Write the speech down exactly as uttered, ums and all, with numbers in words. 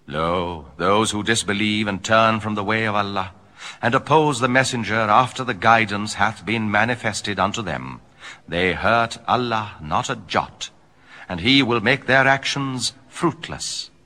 Lo, those who disbelieve and turn from the way of Allah, and oppose the messenger after the guidance hath been manifested unto them, they hurt Allah not a jot, and He will make their actions fruitless.